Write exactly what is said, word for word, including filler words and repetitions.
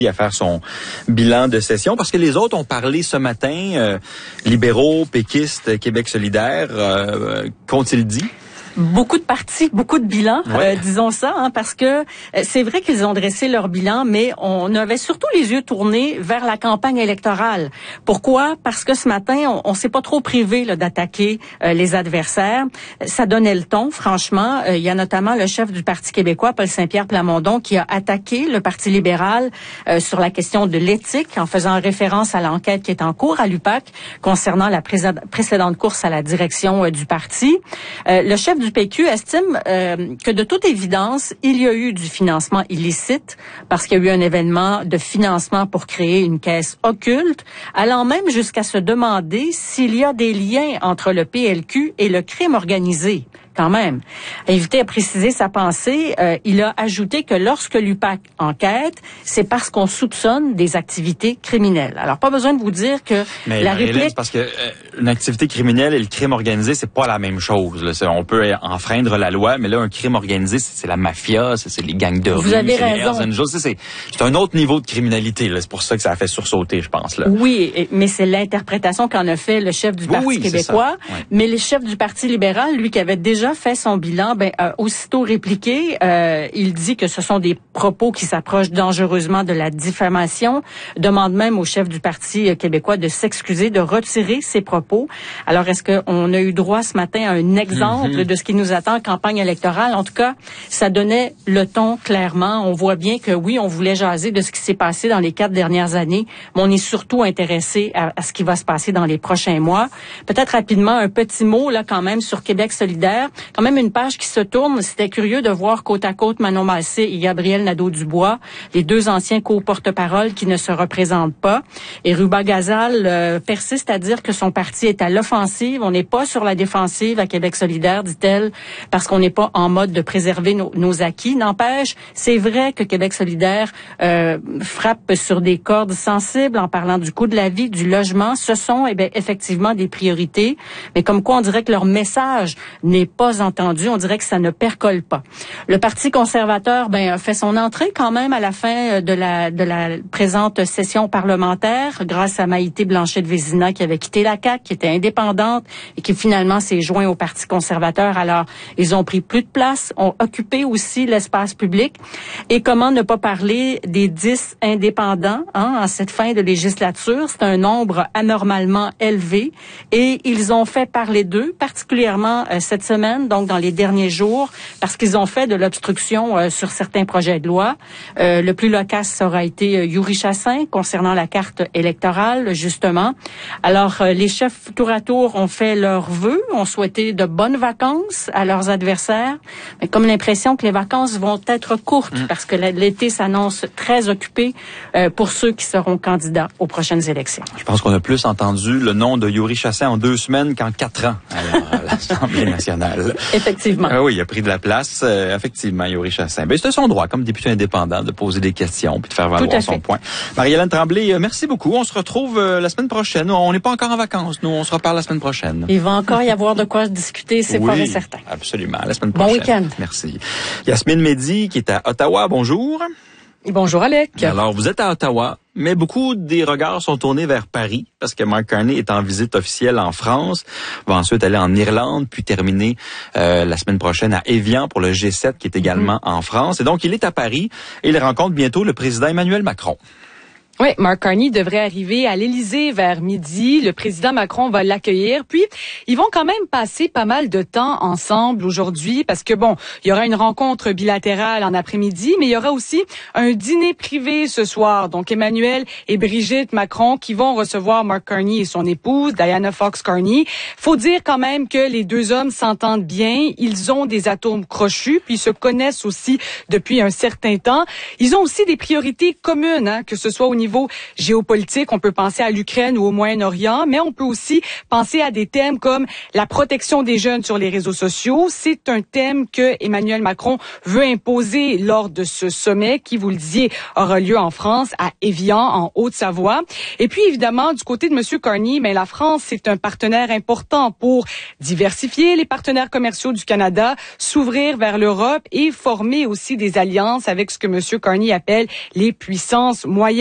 à faire son bilan de session, parce que les autres ont parlé ce matin, euh, libéraux, péquistes, Québec solidaire, euh, qu'ont-ils dit? Beaucoup de partis, beaucoup de bilans, ouais. euh, disons ça, hein, parce que euh, c'est vrai qu'ils ont dressé leur bilan, mais on avait surtout les yeux tournés vers la campagne électorale. Pourquoi? Parce que ce matin, on, on s'est pas trop privé là, d'attaquer euh, les adversaires. Ça donnait le ton, franchement. Euh, il y a notamment le chef du Parti québécois, Paul Saint-Pierre Plamondon, qui a attaqué le Parti libéral euh, sur la question de l'éthique, en faisant référence à l'enquête qui est en cours à l'U P A C concernant la pré- précédente course à la direction euh, du parti. Euh, le chef du P Q estime euh, que de toute évidence, il y a eu du financement illicite parce qu'il y a eu un événement de financement pour créer une caisse occulte, allant même jusqu'à se demander s'il y a des liens entre le P L Q et le crime organisé. Quand même. Invité à préciser sa pensée, euh, il a ajouté que lorsque l'U P A C enquête, c'est parce qu'on soupçonne des activités criminelles. Alors, pas besoin de vous dire que Mais la réplique... réplique... parce que euh, une activité criminelle et le crime organisé, c'est pas la même chose. Là. On peut enfreindre la loi, mais là, un crime organisé, c'est, c'est la mafia, c'est, c'est les gangs de rue, vous avez c'est raison. les Hells Angels. C'est, c'est un autre niveau de criminalité. Là. C'est pour ça que ça a fait sursauter, je pense. Là. Oui, mais c'est l'interprétation qu'en a fait le chef du Parti oui, québécois. Ouais. Mais le chef du Parti libéral, lui, qui avait déjà fait son bilan, ben euh, aussitôt répliqué, euh, il dit que ce sont des propos qui s'approchent dangereusement de la diffamation, demande même au chef du Parti québécois de s'excuser, de retirer ses propos. Alors, est-ce qu'on a eu droit ce matin à un exemple mm-hmm. de ce qui nous attend en campagne électorale? En tout cas, ça donnait le ton clairement. On voit bien que oui, on voulait jaser de ce qui s'est passé dans les quatre dernières années, mais on est surtout intéressé à, à ce qui va se passer dans les prochains mois. Peut-être rapidement, un petit mot là quand même sur Québec solidaire. Quand même une page qui se tourne. C'était curieux de voir côte à côte Manon Massé et Gabriel Nadeau-Dubois, les deux anciens co-porte-parole qui ne se représentent pas. Et Ruba Gazal euh, persiste à dire que son parti est à l'offensive. On n'est pas sur la défensive à Québec solidaire, dit-elle, parce qu'on n'est pas en mode de préserver nos, nos acquis. N'empêche, c'est vrai que Québec solidaire euh, frappe sur des cordes sensibles en parlant du coût de la vie, du logement. Ce sont eh bien, effectivement des priorités, mais comme quoi on dirait que leur message n'est pas entendu. On dirait que ça ne percole pas. Le Parti conservateur ben, fait son entrée quand même à la fin de la, de la présente session parlementaire grâce à Maïté Blanchet de Vézina qui avait quitté la C A Q, qui était indépendante et qui finalement s'est joint au Parti conservateur. Alors, ils ont pris plus de place, ont occupé aussi l'espace public. Et comment ne pas parler des dix indépendants hein, en cette fin de législature? C'est un nombre anormalement élevé et ils ont fait parler d'eux, particulièrement euh, cette semaine, donc dans les derniers jours, parce qu'ils ont fait de l'obstruction euh, sur certains projets de loi. Euh, le plus loquace aura été euh, Yuri Chassin concernant la carte électorale, justement. Alors, euh, les chefs tour à tour ont fait leurs vœux, ont souhaité de bonnes vacances à leurs adversaires, mais comme l'impression que les vacances vont être courtes, mmh. parce que l'été s'annonce très occupé euh, pour ceux qui seront candidats aux prochaines élections. Je pense qu'on a plus entendu le nom de Yuri Chassin en deux semaines qu'en quatre ans à l'Assemblée nationale. Effectivement. Ah oui, il a pris de la place, euh, effectivement, Yuri Chassin. Ben, c'était son droit, comme député indépendant, de poser des questions puis de faire valoir son point. Marie-Hélène Tremblay, euh, merci beaucoup. On se retrouve euh, la semaine prochaine. On n'est pas encore en vacances, nous. On se reparle la semaine prochaine. Il va encore y avoir de quoi discuter, c'est oui, pas certain. Absolument. La semaine prochaine. Bon week-end. Merci. Yasmine Mehdi, qui est à Ottawa. Bonjour. Et bonjour, Alec. Alors, vous êtes à Ottawa, mais beaucoup des regards sont tournés vers Paris, parce que Mark Carney est en visite officielle en France, va ensuite aller en Irlande, puis terminer euh, la semaine prochaine à Évian pour le G sept, qui est également mm-hmm. en France. Et donc, il est à Paris et il rencontre bientôt le président Emmanuel Macron. Oui, Mark Carney devrait arriver à l'Élysée vers midi. Le président Macron va l'accueillir. Puis, ils vont quand même passer pas mal de temps ensemble aujourd'hui parce que, bon, il y aura une rencontre bilatérale en après-midi, mais il y aura aussi un dîner privé ce soir. Donc, Emmanuel et Brigitte Macron qui vont recevoir Mark Carney et son épouse, Diana Fox Carney. Faut dire quand même que les deux hommes s'entendent bien. Ils ont des atomes crochus, puis ils se connaissent aussi depuis un certain temps. Ils ont aussi des priorités communes, hein, que ce soit au niveau niveau géopolitique, on peut penser à l'Ukraine ou au Moyen-Orient, mais on peut aussi penser à des thèmes comme la protection des jeunes sur les réseaux sociaux. C'est un thème que Emmanuel Macron veut imposer lors de ce sommet qui, vous le disiez, aura lieu en France, à Évian, en Haute-Savoie. Et puis, évidemment, du côté de M. Carney, mais la France, c'est un partenaire important pour diversifier les partenaires commerciaux du Canada, s'ouvrir vers l'Europe et former aussi des alliances avec ce que M. Carney appelle les puissances moyennes.